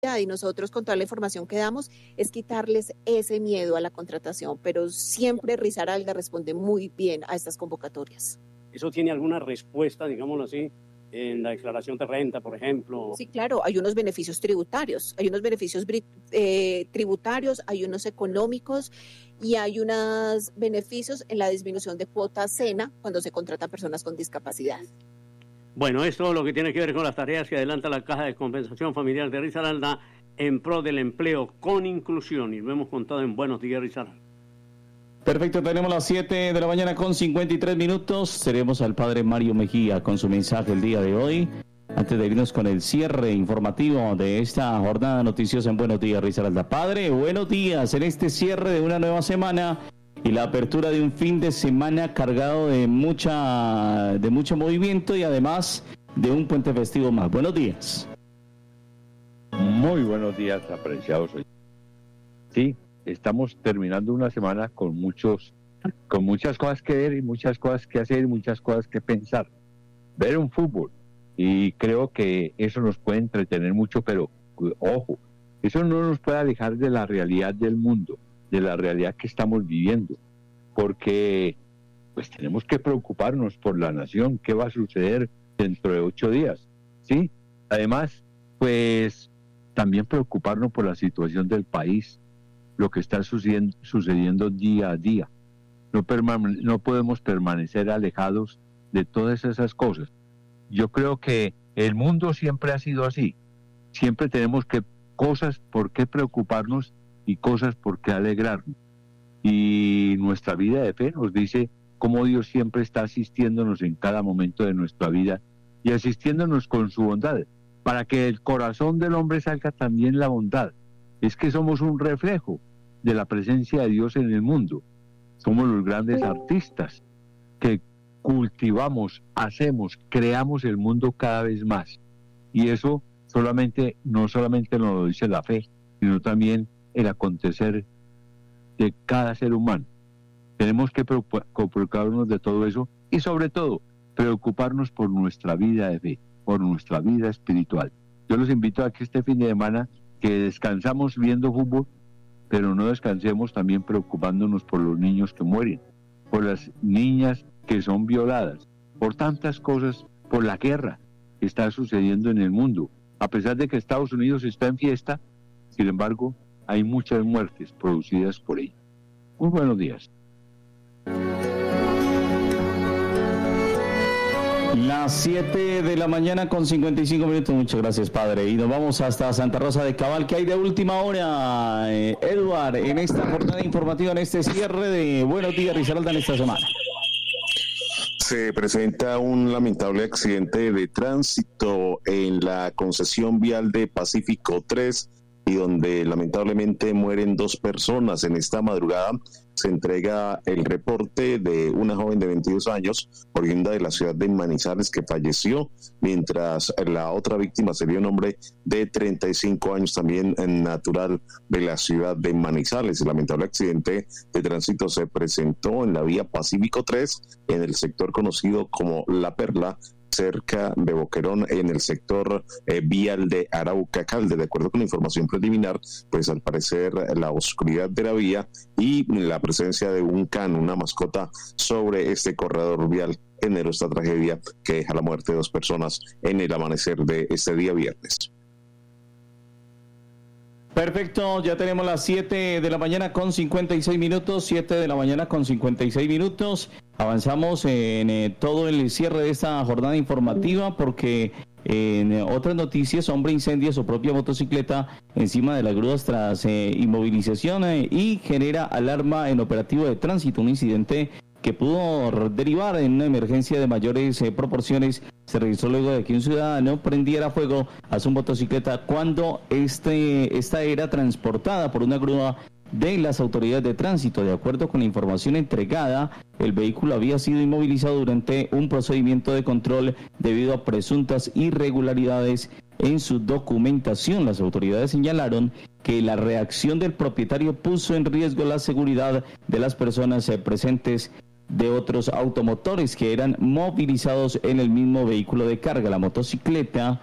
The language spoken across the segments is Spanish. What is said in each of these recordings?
y nosotros con toda la información que damos es quitarles ese miedo a la contratación, pero siempre Risaralda responde muy bien a estas convocatorias. ¿Eso tiene alguna respuesta, digámoslo así, en la declaración de renta, por ejemplo? Sí, claro, hay unos beneficios tributarios, hay unos económicos y hay unos beneficios en la disminución de cuota SENA cuando se contratan personas con discapacidad. Bueno, esto es lo que tiene que ver con las tareas que adelanta la Caja de Compensación Familiar de Risaralda en pro del empleo con inclusión, y lo hemos contado en Buenos Días, Risaralda. Perfecto, tenemos las 7 de la mañana con 53 minutos. Tenemos al padre Mario Mejía con su mensaje el día de hoy. Antes de irnos con el cierre informativo de esta jornada noticiosa en Buenos Días, Risaralda. Padre, buenos días en este cierre de una nueva semana y la apertura de un fin de semana cargado de mucho movimiento y además de un puente festivo más. Buenos días. Muy buenos días, apreciados oyentes. Sí, estamos terminando una semana con muchas cosas que ver y muchas cosas que hacer y muchas cosas que pensar. Ver un fútbol, y creo que eso nos puede entretener mucho, pero ojo, eso no nos puede alejar de la realidad del mundo, de la realidad que estamos viviendo, porque pues tenemos que preocuparnos por la nación, qué va a suceder dentro de 8 días, ¿sí? Además, pues también preocuparnos por la situación del país, lo que está sucediendo día a día. No podemos permanecer alejados de todas esas cosas. Yo creo que el mundo siempre ha sido así. Siempre tenemos cosas por qué preocuparnos y cosas por qué alegrarnos. Y nuestra vida de fe nos dice cómo Dios siempre está asistiéndonos en cada momento de nuestra vida y asistiéndonos con su bondad, para que del corazón del hombre salga también la bondad. Es que somos un reflejo de la presencia de Dios en el mundo. Somos los grandes artistas que cultivamos, hacemos, creamos el mundo cada vez más. Y eso no solamente nos lo dice la fe, sino también el acontecer de cada ser humano. Tenemos que preocuparnos de todo eso y sobre todo preocuparnos por nuestra vida de fe, por nuestra vida espiritual. Yo los invito a que este fin de semana que descansamos viendo fútbol, pero no descansemos también preocupándonos por los niños que mueren, por las niñas que son violadas, por tantas cosas, por la guerra que está sucediendo en el mundo. A pesar de que Estados Unidos está en fiesta, sin embargo, hay muchas muertes producidas por ella. Muy buenos días. Las 7 de la mañana con 55 minutos. Muchas gracias, padre. Y nos vamos hasta Santa Rosa de Cabal. ¿Qué hay de última hora, Eduard, en esta jornada informativa, en este cierre de Buenos Días, Risaralda, en esta semana? Se presenta un lamentable accidente de tránsito en la concesión vial de Pacífico 3 y donde lamentablemente mueren 2 personas. En esta madrugada se entrega el reporte de una joven de 22 años, oriunda de la ciudad de Manizales, que falleció, mientras la otra víctima sería un hombre de 35 años, también natural de la ciudad de Manizales. El lamentable accidente de tránsito se presentó en la vía Pacífico 3, en el sector conocido como La Perla, cerca de Boquerón, en el sector vial de Arauca Calde. De acuerdo con la información preliminar, pues al parecer la oscuridad de la vía y la presencia de un can, una mascota, sobre este corredor vial generó esta tragedia que deja la muerte de 2 personas en el amanecer de este día viernes. Perfecto, ya tenemos las 7 de la mañana con 56 minutos, 7 de la mañana con 56 minutos. Avanzamos en todo el cierre de esta jornada informativa porque en otras noticias, hombre incendia su propia motocicleta encima de las grúas tras inmovilización y genera alarma en operativo de tránsito, un incidente que pudo derivar en una emergencia de mayores proporciones. Se registró luego de que un ciudadano prendiera fuego a su motocicleta cuando esta era transportada por una grúa de las autoridades de tránsito. De acuerdo con la información entregada, el vehículo había sido inmovilizado durante un procedimiento de control debido a presuntas irregularidades en su documentación. Las autoridades señalaron que la reacción del propietario puso en riesgo la seguridad de las personas presentes de otros automotores que eran movilizados en el mismo vehículo de carga. La motocicleta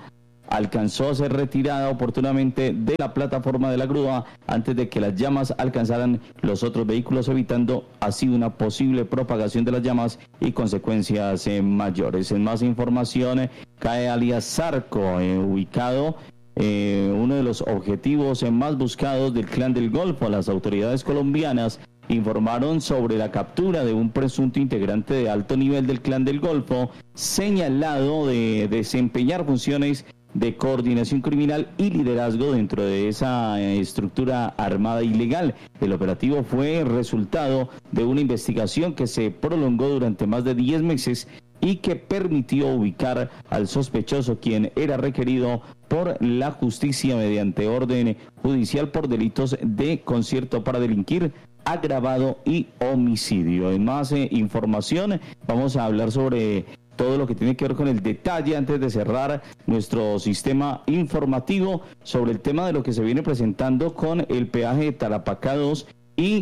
alcanzó a ser retirada oportunamente de la plataforma de la grúa antes de que las llamas alcanzaran los otros vehículos, evitando así una posible propagación de las llamas y consecuencias mayores. En más información, cae alias Zarco, ubicado uno de los objetivos más buscados del Clan del Golfo. Las autoridades colombianas informaron sobre la captura de un presunto integrante de alto nivel del Clan del Golfo, señalado de desempeñar funciones de coordinación criminal y liderazgo dentro de esa estructura armada ilegal. El operativo fue resultado de una investigación que se prolongó durante más de 10 meses y que permitió ubicar al sospechoso, quien era requerido por la justicia mediante orden judicial por delitos de concierto para delinquir, agravado y homicidio. En más información, vamos a hablar sobre todo lo que tiene que ver con el detalle antes de cerrar nuestro sistema informativo sobre el tema de lo que se viene presentando con el peaje de Tarapacá 2 y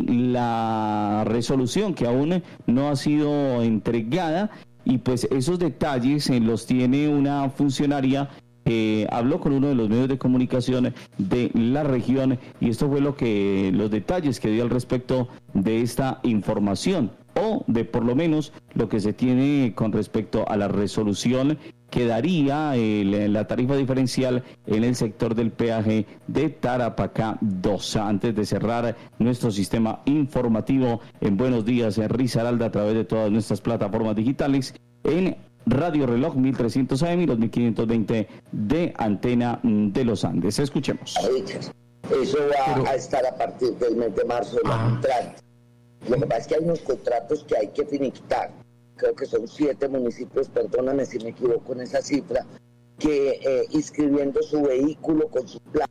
la resolución que aún no ha sido entregada. Y pues esos detalles los tiene una funcionaria que habló con uno de los medios de comunicación de la región, y esto fue los detalles que dio al respecto de esta información, o de por lo menos lo que se tiene con respecto a la resolución que daría la tarifa diferencial en el sector del peaje de Tarapacá 2. Antes de cerrar nuestro sistema informativo en Buenos Días en Risaralda a través de todas nuestras plataformas digitales, en Radio Reloj 1300 AM y los 1520 de Antena de los Andes. Escuchemos. Eso va a estar a partir del mes de marzo del año entrante. Lo que pasa es que hay unos contratos que hay que finiquitar. Creo que son 7 municipios, perdóname si me equivoco en esa cifra, que inscribiendo su vehículo con su placa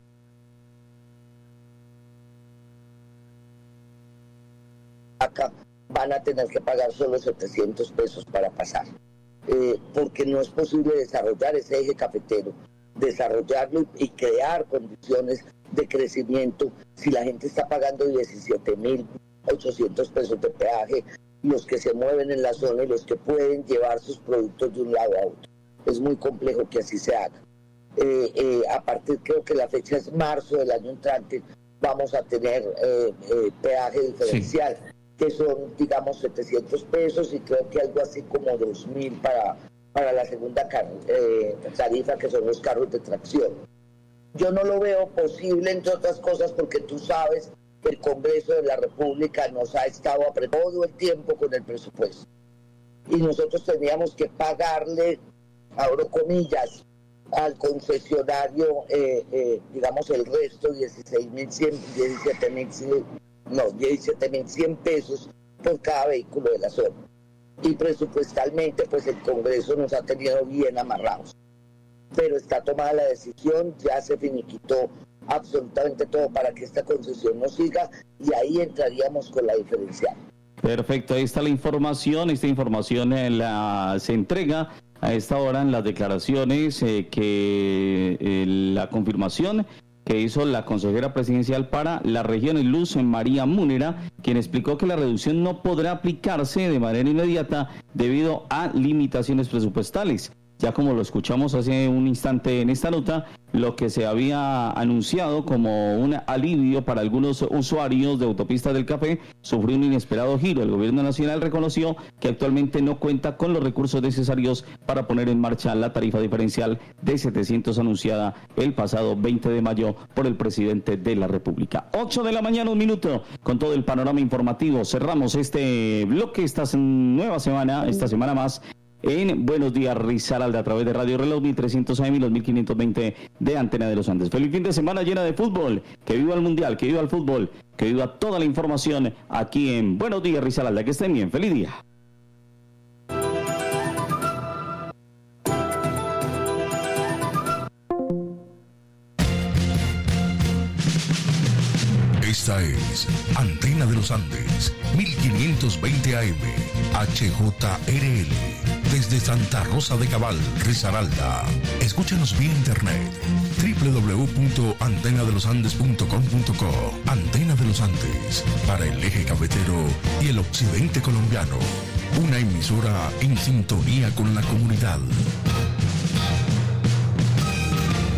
van a tener que pagar solo 700 pesos para pasar. Porque no es posible desarrollar ese eje cafetero, desarrollarlo y crear condiciones de crecimiento si la gente está pagando 17.800 pesos de peaje, los que se mueven en la zona y los que pueden llevar sus productos de un lado a otro. Es muy complejo que así se haga. A partir, creo que la fecha es marzo del año entrante, vamos a tener peaje diferencial. Sí, que son, digamos, 700 pesos y creo que algo así como 2.000 para la segunda tarifa, que son los carros de tracción. Yo no lo veo posible, entre otras cosas, porque tú sabes que el Congreso de la República nos ha estado apretando todo el tiempo con el presupuesto. Y nosotros teníamos que pagarle, abro comillas, al concesionario, digamos, el resto, 17.100 pesos por cada vehículo de la zona. Y presupuestalmente, pues el Congreso nos ha tenido bien amarrados. Pero está tomada la decisión, ya se finiquitó absolutamente todo para que esta concesión no siga, y ahí entraríamos con la diferencial. Perfecto, ahí está la información. Esta información se entrega a esta hora en las declaraciones la confirmación que hizo la consejera presidencial para la región, Luz María Múnera, quien explicó que la reducción no podrá aplicarse de manera inmediata debido a limitaciones presupuestales. Ya como lo escuchamos hace un instante en esta nota, lo que se había anunciado como un alivio para algunos usuarios de autopistas del café sufrió un inesperado giro. El gobierno nacional reconoció que actualmente no cuenta con los recursos necesarios para poner en marcha la tarifa diferencial de 700 anunciada el pasado 20 de mayo por el presidente de la República. 8 de la mañana, 1 minuto, con todo el panorama informativo. Cerramos este bloque, esta semana más, en Buenos Días Risaralda a través de Radio Reloj 1300 AM y los 1520 de Antena de los Andes. Feliz fin de semana llena de fútbol. Que viva el Mundial, que viva el fútbol, que viva toda la información aquí en Buenos Días Risaralda. Que estén bien. Feliz día. Esta es Antena de los Andes, 1520 AM, HJRL, desde Santa Rosa de Cabal, Risaralda. Escúchanos vía internet, www.antenadelosandes.com.co. Antena de los Andes, para el eje cafetero y el occidente colombiano. Una emisora en sintonía con la comunidad.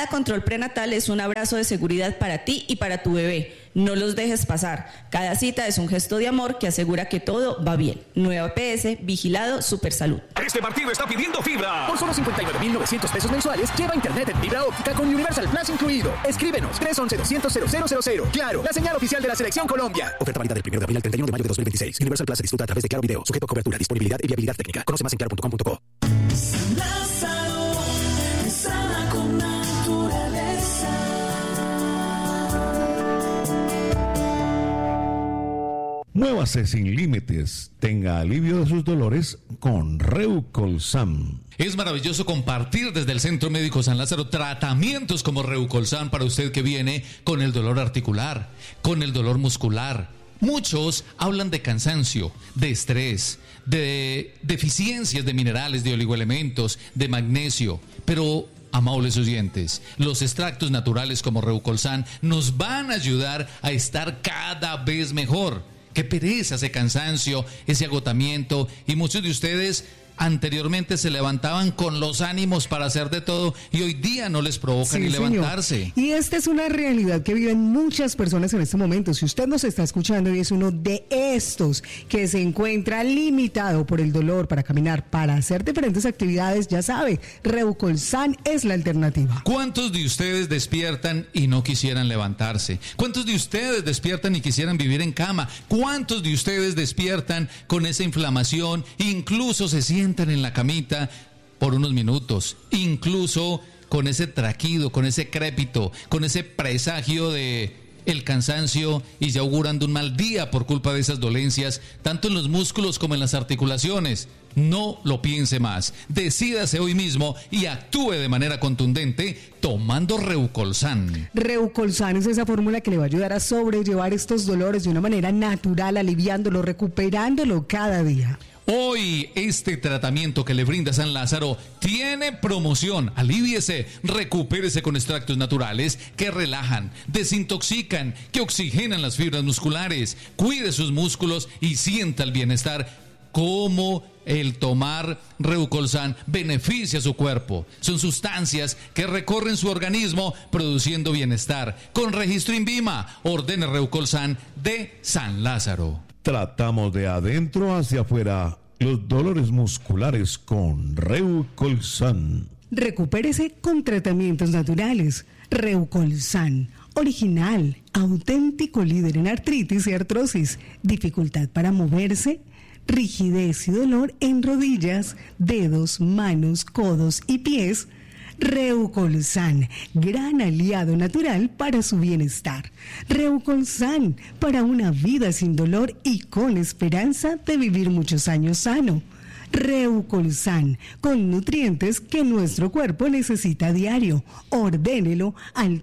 Cada control prenatal es un abrazo de seguridad para ti y para tu bebé. No los dejes pasar. Cada cita es un gesto de amor que asegura que todo va bien. Nueva PS, vigilado Supersalud. Este partido está pidiendo fibra. Por solo 59.900 pesos mensuales, lleva internet en fibra óptica con Universal Plus incluido. Escríbenos 311-200-0000. Claro, la señal oficial de la Selección Colombia. Oferta válida del 1 de abril al 31 de mayo de 2026. Universal Plus se disfruta a través de Claro Video. Sujeto a cobertura, disponibilidad y viabilidad técnica. Conoce más en claro.com.co. Muévase sin límites, tenga alivio de sus dolores con Reucolsan. Es maravilloso compartir desde el Centro Médico San Lázaro tratamientos como Reucolsan para usted que viene con el dolor articular, con el dolor muscular. Muchos hablan de cansancio, de estrés, de deficiencias de minerales, de oligoelementos, de magnesio, pero amables oyentes, los extractos naturales como Reucolsan nos van a ayudar a estar cada vez mejor. Qué pereza ese cansancio, ese agotamiento, y muchos de ustedes anteriormente se levantaban con los ánimos para hacer de todo y hoy día no les provoca ni levantarse. Y esta es una realidad que viven muchas personas en este momento. Si usted nos está escuchando y es uno de estos que se encuentra limitado por el dolor para caminar, para hacer diferentes actividades, ya sabe, Reucolsan es la alternativa. ¿Cuántos de ustedes despiertan y no quisieran levantarse? ¿Cuántos de ustedes despiertan y quisieran vivir en cama? ¿Cuántos de ustedes despiertan con esa inflamación, incluso se sienten en la camita por unos minutos, incluso con ese traquido, con ese crépito, con ese presagio de el cansancio y ya auguran de un mal día por culpa de esas dolencias, tanto en los músculos como en las articulaciones? No lo piense más, decídase hoy mismo y actúe de manera contundente tomando Reucolsan. Reucolsan es esa fórmula que le va a ayudar a sobrellevar estos dolores de una manera natural, aliviándolo, recuperándolo cada día. Hoy este tratamiento que le brinda San Lázaro tiene promoción. Alivíese, recupérese con extractos naturales que relajan, desintoxican, que oxigenan las fibras musculares, cuide sus músculos y sienta el bienestar. Como el tomar Reucolsan beneficia a su cuerpo. Son sustancias que recorren su organismo produciendo bienestar. Con registro INVIMA, ordene Reucolsan de San Lázaro. Tratamos de adentro hacia afuera los dolores musculares con Reucolsan. Recupérese con tratamientos naturales. Reucolsan, original, auténtico líder en artritis y artrosis, dificultad para moverse, rigidez y dolor en rodillas, dedos, manos, codos y pies. Reucolsan, gran aliado natural para su bienestar. Reucolsan, para una vida sin dolor y con esperanza de vivir muchos años sano. Reucolsan, con nutrientes que nuestro cuerpo necesita a diario. Ordénelo al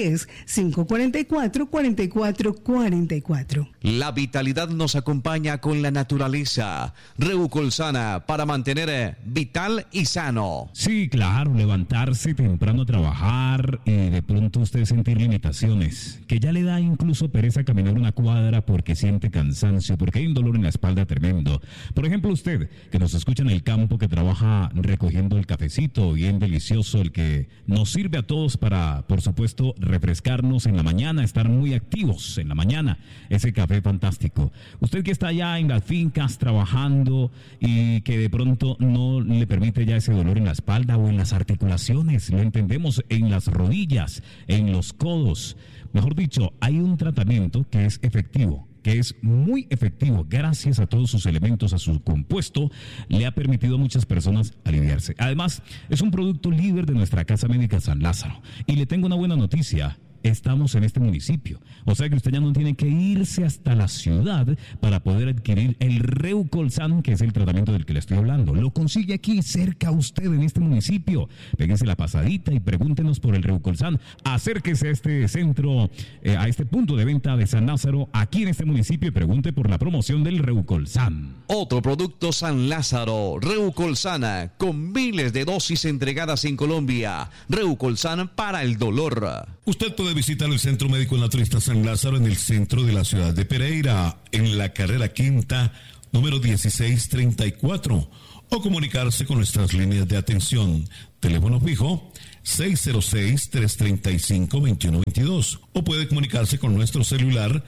310-544-4444. La vitalidad nos acompaña con la naturaleza. Reucolsana, para mantener vital y sano. Sí, claro, levantarse temprano a trabajar y de pronto usted sentir limitaciones, que ya le da incluso pereza caminar una cuadra porque siente cansancio, porque hay un dolor en la espalda tremendo. Por ejemplo, usted que nos escucha en el campo, que trabaja recogiendo el cafecito bien delicioso, el que nos sirve a todos para, por supuesto, refrescarnos en la mañana, estar muy activos en la mañana, ese café fantástico. Usted que está allá en las fincas trabajando y que de pronto no le permite ya ese dolor en la espalda o en las articulaciones, lo entendemos, en las rodillas, en los codos. Mejor dicho, hay un tratamiento que es efectivo, que es muy efectivo, gracias a todos sus elementos, a su compuesto, le ha permitido a muchas personas aliviarse. Además, es un producto líder de nuestra Casa Médica San Lázaro. Y le tengo una buena noticia. Estamos en este municipio, o sea que usted ya no tiene que irse hasta la ciudad para poder adquirir el Reucolsan, que es el tratamiento del que le estoy hablando. Lo consigue aquí cerca a usted en este municipio. Péguese la pasadita y pregúntenos por el Reucolsan. Acérquese a este centro, a este punto de venta de San Lázaro, aquí en este municipio, y pregunte por la promoción del Reucolsan. Otro producto San Lázaro, Reucolsana, con miles de dosis entregadas en Colombia. Reucolsan para el dolor. Usted puede visitar el Centro Médico Naturista San Lázaro en el centro de la ciudad de Pereira, en la carrera quinta, número 1634, o comunicarse con nuestras líneas de atención. Teléfono fijo 606-335-2122 o puede comunicarse con nuestro celular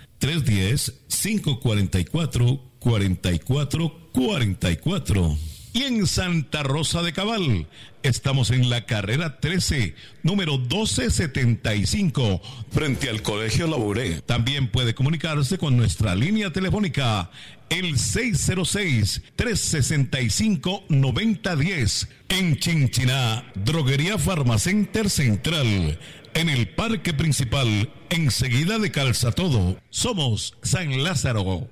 310-544-4444. Y en Santa Rosa de Cabal, estamos en la carrera 13, número 1275, frente al Colegio Labouré. También puede comunicarse con nuestra línea telefónica, el 606-365-9010. En Chinchiná, Droguería Farmacenter Central. En el Parque Principal, enseguida de Calza Todo. Somos San Lázaro.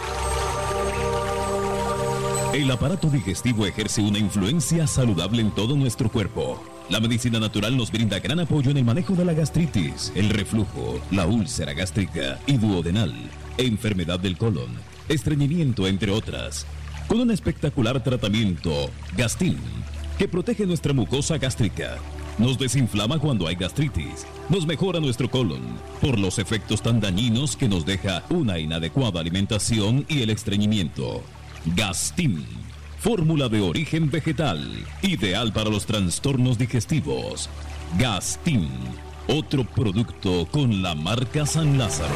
El aparato digestivo ejerce una influencia saludable en todo nuestro cuerpo. La medicina natural nos brinda gran apoyo en el manejo de la gastritis, el reflujo, la úlcera gástrica y duodenal, enfermedad del colon, estreñimiento, entre otras. Con un espectacular tratamiento, Gastin, que protege nuestra mucosa gástrica. Nos desinflama cuando hay gastritis, nos mejora nuestro colon por los efectos tan dañinos que nos deja una inadecuada alimentación y el estreñimiento. Gastin, fórmula de origen vegetal, ideal para los trastornos digestivos. Gastin, otro producto con la marca San Lázaro.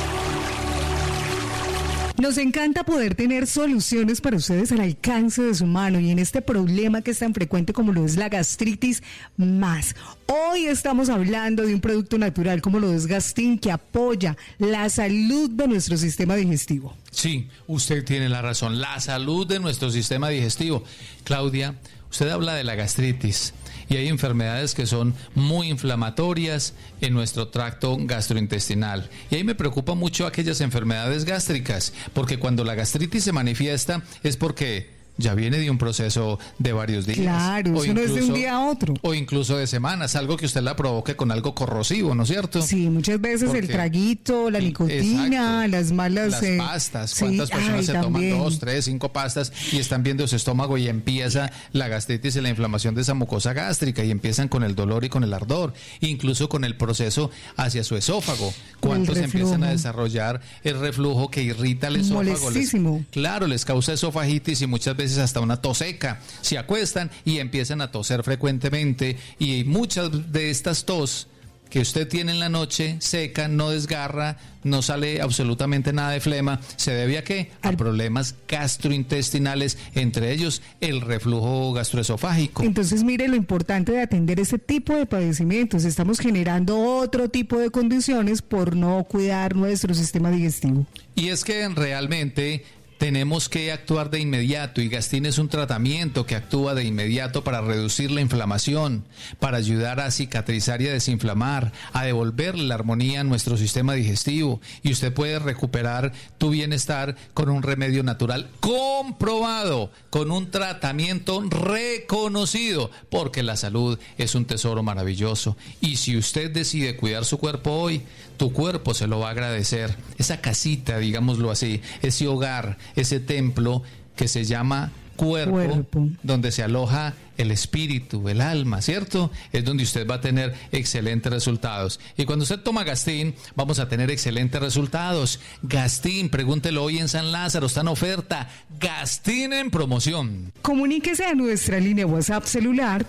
Nos encanta poder tener soluciones para ustedes al alcance de su mano y en este problema que es tan frecuente como lo es la gastritis más. Hoy estamos hablando de un producto natural como lo es Gastin, que apoya la salud de nuestro sistema digestivo. Sí, usted tiene la razón, la salud de nuestro sistema digestivo. Claudia, usted habla de la gastritis. Y hay enfermedades que son muy inflamatorias en nuestro tracto gastrointestinal. Y ahí me preocupa mucho aquellas enfermedades gástricas, porque cuando la gastritis se manifiesta es porque ya viene de un proceso de varios días. Claro, eso no es de un día a otro. O incluso de semanas, algo que usted la provoque con algo corrosivo, ¿no es cierto? Sí, muchas veces porque el traguito, la nicotina, las malas... Las pastas, ¿cuántas personas se toman 2, 3, 5 pastas y están viendo su estómago y empieza la gastritis y la inflamación de esa mucosa gástrica y empiezan con el dolor y con el ardor, incluso con el proceso hacia su esófago? ¿Cuántos empiezan a desarrollar el reflujo que irrita el esófago? Claro, les causa esofagitis y muchas veces hasta una tos seca. Se acuestan y empiezan a toser frecuentemente y muchas de estas tos que usted tiene en la noche, seca, no desgarra, no sale absolutamente nada de flema, ¿se debe a qué? A problemas gastrointestinales, entre ellos el reflujo gastroesofágico. Entonces, mire lo importante de atender ese tipo de padecimientos. Estamos generando otro tipo de condiciones por no cuidar nuestro sistema digestivo. Y es que realmente tenemos que actuar de inmediato y Gastin es un tratamiento que actúa de inmediato para reducir la inflamación, para ayudar a cicatrizar y a desinflamar, a devolverle la armonía a nuestro sistema digestivo y usted puede recuperar tu bienestar con un remedio natural comprobado, con un tratamiento reconocido, porque la salud es un tesoro maravilloso y si usted decide cuidar su cuerpo hoy, tu cuerpo se lo va a agradecer. Esa casita, digámoslo así, ese hogar, ese templo que se llama cuerpo, donde se aloja el espíritu, el alma, ¿cierto? Es donde usted va a tener excelentes resultados. Y cuando usted toma Gastin, vamos a tener excelentes resultados. Gastin, pregúntelo hoy en San Lázaro, está en oferta. Gastin en promoción. Comuníquese a nuestra línea WhatsApp celular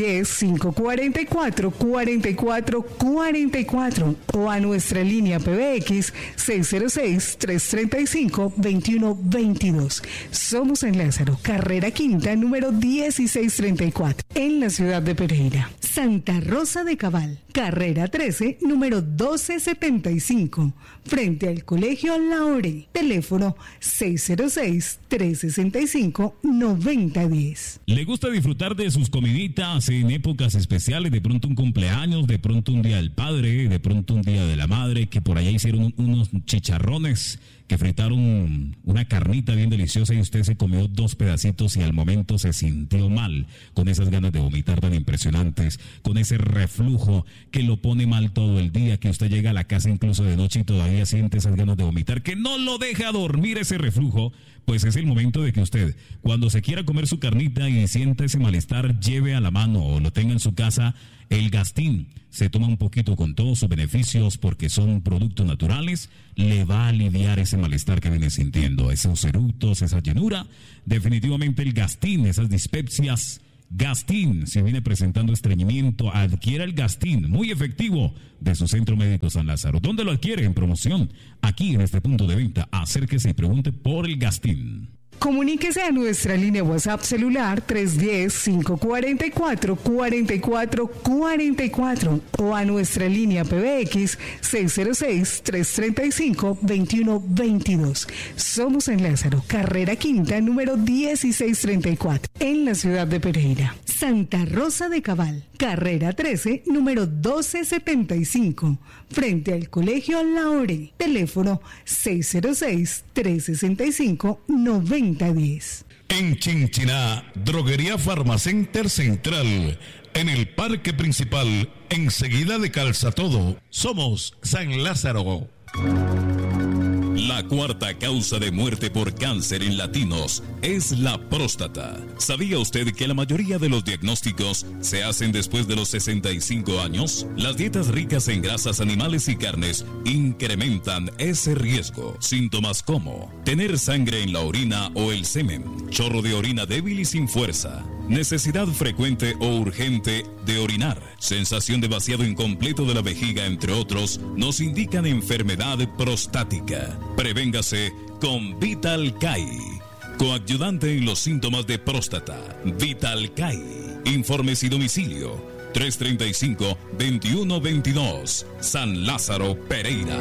310-544-4444 o a nuestra línea PBX 606-335-2122. Somos San Lázaro, carrera quinta, número 1634. En la ciudad de Pereira. Santa Rosa de Cabal, carrera 13, número 1275, frente al Colegio Labouré. Teléfono 606-365-9010. ¿Le gusta disfrutar de sus comiditas en épocas especiales? De pronto un cumpleaños, de pronto un día del padre, de pronto un día de la madre, que por allá hicieron unos chicharrones, que fritaron una carnita bien deliciosa y usted se comió 2 pedacitos y al momento se sintió mal, con esas ganas de vomitar tan impresionantes, con ese reflujo que lo pone mal todo el día, que usted llega a la casa incluso de noche y todavía siente esas ganas de vomitar, que no lo deja dormir ese reflujo. Pues es el momento de que usted, cuando se quiera comer su carnita y sienta ese malestar, lleve a la mano o lo tenga en su casa el Gastin. Se toma un poquito con todos sus beneficios porque son productos naturales, le va a aliviar ese malestar que viene sintiendo, esos eructos, esa llenura. Definitivamente el Gastin, esas dispepsias Gastin, si viene presentando estreñimiento, adquiera el Gastin, muy efectivo, de su Centro Médico San Lázaro. ¿Dónde lo adquiere? En promoción, aquí en este punto de venta. Acérquese y pregunte por el Gastin. Comuníquese a nuestra línea WhatsApp celular 310-544-4444 o a nuestra línea PBX 606-335-2122. Somos San Lázaro, carrera quinta, número 1634, en la ciudad de Pereira. Santa Rosa de Cabal, carrera 13, número 1275, frente al Colegio Laure. Teléfono 606-365-9010. En Chinchiná, Droguería Farmacenter Central, en el parque principal, enseguida de Calzatodo. Somos San Lázaro. La cuarta causa de muerte por cáncer en latinos es la próstata. ¿Sabía usted que la mayoría de los diagnósticos se hacen después de los 65 años? Las dietas ricas en grasas animales y carnes incrementan ese riesgo. Síntomas como tener sangre en la orina o el semen, chorro de orina débil y sin fuerza, necesidad frecuente o urgente de orinar, sensación de vaciado incompleto de la vejiga, entre otros, nos indican enfermedad prostática. Prevéngase con Vital Kai, coadyuvante en los síntomas de próstata. Vital Kai. Informes y domicilio 335-2122, San Lázaro, Pereira.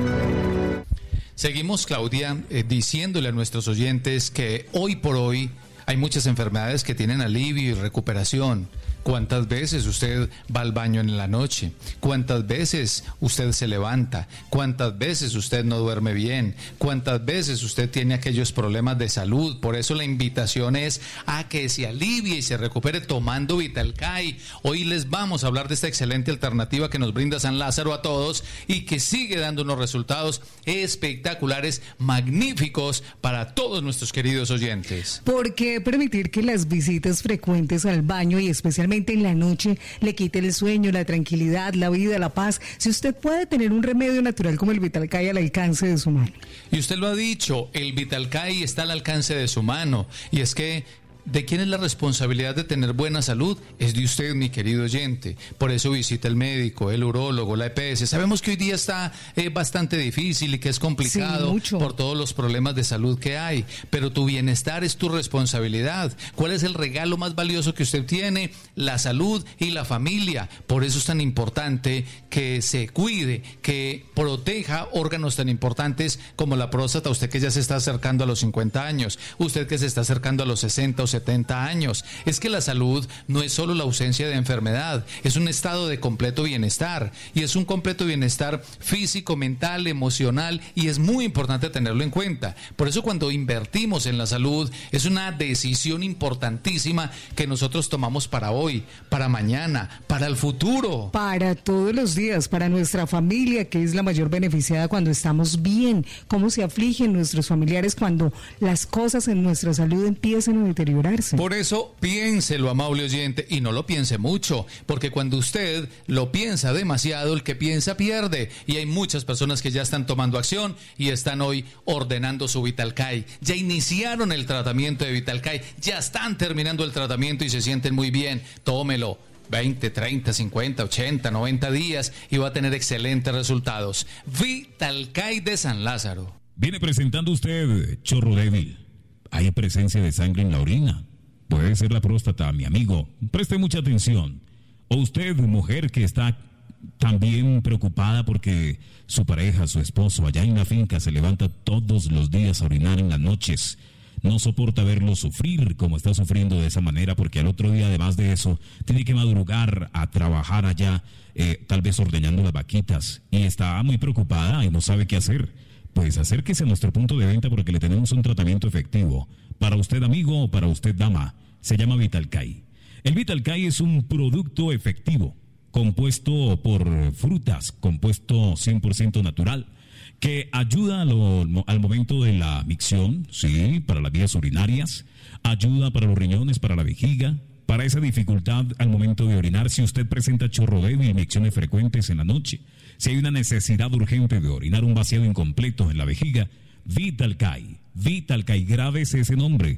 Seguimos, Claudia, diciéndole a nuestros oyentes que hoy por hoy hay muchas enfermedades que tienen alivio y recuperación. ¿Cuántas veces usted va al baño en la noche? ¿Cuántas veces usted se levanta? ¿Cuántas veces usted no duerme bien? ¿Cuántas veces usted tiene aquellos problemas de salud? Por eso la invitación es a que se alivie y se recupere tomando Vital Kai. Hoy les vamos a hablar de esta excelente alternativa que nos brinda San Lázaro a todos y que sigue dando unos resultados espectaculares, magníficos para todos nuestros queridos oyentes. ¿Por qué permitir que las visitas frecuentes al baño y especialmente en la noche le quite el sueño, la tranquilidad, la vida, la paz, si usted puede tener un remedio natural como el Vital Kai al alcance de su mano? Y usted lo ha dicho, el Vital Kai está al alcance de su mano. Y es que, ¿de quién es la responsabilidad de tener buena salud? Es de usted, mi querido oyente. Por eso visita el médico, el urólogo, la EPS. Sabemos que hoy día está bastante difícil y que es complicado por todos los problemas de salud que hay. Pero tu bienestar es tu responsabilidad. ¿Cuál es el regalo más valioso que usted tiene? La salud y la familia. Por eso es tan importante que se cuide, que proteja órganos tan importantes como la próstata. Usted que ya se está acercando a los 50 años, usted que se está acercando a los 60 o 70 años. Es que la salud no es solo la ausencia de enfermedad, es un estado de completo bienestar, y es un completo bienestar físico, mental, emocional, y es muy importante tenerlo en cuenta. Por eso cuando invertimos en la salud es una decisión importantísima que nosotros tomamos para hoy, para mañana, para el futuro. Para todos los días, para nuestra familia, que es la mayor beneficiada cuando estamos bien. Cómo se afligen nuestros familiares cuando las cosas en nuestra salud empiezan a deteriorarse. Por eso, piénselo, amable oyente, y no lo piense mucho, porque cuando usted lo piensa demasiado, el que piensa pierde, y hay muchas personas que ya están tomando acción y están hoy ordenando su Vital Kai. Ya iniciaron el tratamiento de Vital Kai, ya están terminando el tratamiento y se sienten muy bien. Tómelo. 20, 30, 50, 80, 90 días y va a tener excelentes resultados. Vital Kai de San Lázaro. Viene presentando usted chorro débil. Hay presencia de sangre en la orina. Puede ser la próstata, mi amigo. Preste mucha atención. O usted, mujer, que está también preocupada porque su pareja, su esposo, allá en la finca se levanta todos los días a orinar en las noches. No soporta verlo sufrir como está sufriendo de esa manera, porque al otro día, además de eso, tiene que madrugar a trabajar allá, tal vez ordeñando las vaquitas, y está muy preocupada y no sabe qué hacer. Pues acérquese a nuestro punto de venta porque le tenemos un tratamiento efectivo. Para usted, amigo, o para usted, dama, se llama Vital Kai. El Vital Kai es un producto efectivo, compuesto por frutas, compuesto 100% natural, que ayuda al momento de la micción, sí, para las vías urinarias, ayuda para los riñones, para la vejiga, para esa dificultad al momento de orinar. Si usted presenta chorro débil y micciones frecuentes en la noche, si hay una necesidad urgente de orinar, un vaciado incompleto en la vejiga, Vital Kai, grábese ese nombre.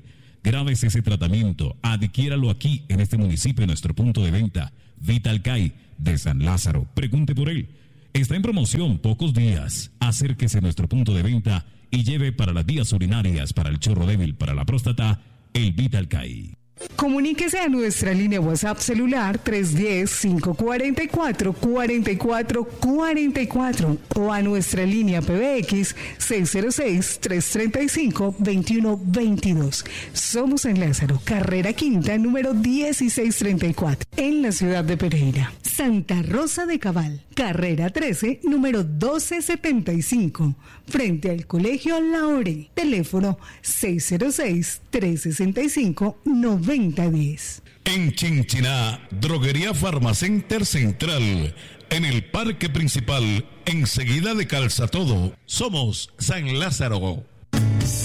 Grábese ese tratamiento, adquiéralo aquí en este municipio, en nuestro punto de venta, Vitalcay de San Lázaro. Pregunte por él. Está en promoción, pocos días. Acérquese a nuestro punto de venta y lleve para las vías urinarias, para el chorro débil, para la próstata, el Vitalcay. Comuníquese a nuestra línea WhatsApp celular 310-544-4444 o a nuestra línea PBX 606-335-2122. Somos en Lázaro, carrera quinta, número 1634, en la ciudad de Pereira. Santa Rosa de Cabal, carrera 13, número 1275, frente al Colegio Laure. Teléfono 606-365-9010. En Chinchiná, Droguería Farmacenter Central, en el parque principal, enseguida de Calzatodo. Somos San Lázaro.